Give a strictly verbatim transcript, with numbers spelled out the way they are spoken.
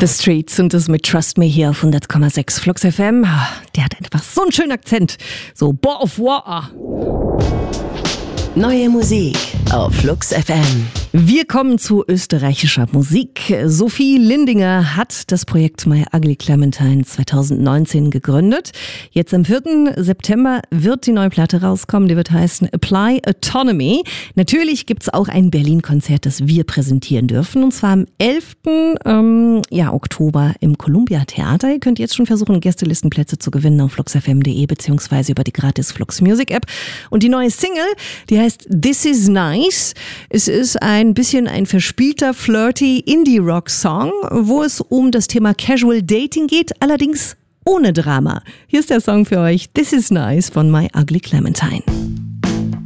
The Streets und das mit Trust Me hier auf hundert Komma sechs Flux F M. Der hat einfach so einen schönen Akzent. So, boah auf Water. Neue Musik auf Flux F M. Wir kommen zu österreichischer Musik. Sophie Lindinger hat das Projekt My Ugly Clementine zwanzig neunzehn gegründet. Jetzt am vierten September wird die neue Platte rauskommen. Die wird heißen Apply Autonomy. Natürlich gibt es auch ein Berlin-Konzert, das wir präsentieren dürfen. Und zwar am elften Ähm, ja, Oktober im Columbia Theater. Ihr könnt jetzt schon versuchen, Gästelistenplätze zu gewinnen auf flux f m punkt de beziehungsweise über die gratis Flux Music App. Und die neue Single, die heißt This Is Nice. Es ist ein ein bisschen ein verspielter, flirty Indie-Rock-Song, wo es um das Thema Casual Dating geht, allerdings ohne Drama. Hier ist der Song für euch, This Is Nice von My Ugly Clementine.